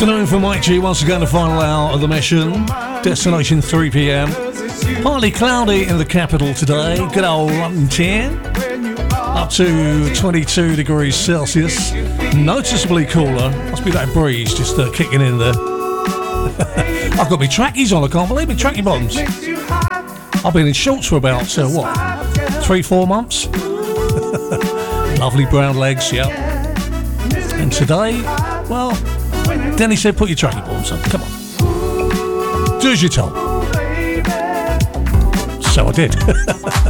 Afternoon for Mike G. Once again, the final hour of the mission. Destination 3 p.m. Partly cloudy in the capital today. Good old London 10. Up to 22 degrees Celsius. Noticeably cooler. Must be that breeze just kicking in there. I've got my trackies on. I can't believe it. Tracky bottoms. I've been in shorts for about, 3-4 months. Lovely brown legs, yeah. And today, well, Denny said put your tracky bottoms on. Come on. Do as you're told. So I did.